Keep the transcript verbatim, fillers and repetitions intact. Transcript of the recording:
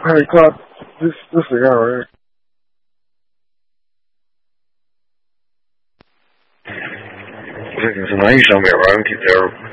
Hey, Clark, this this the guy, right? 这个是南医上面玩的，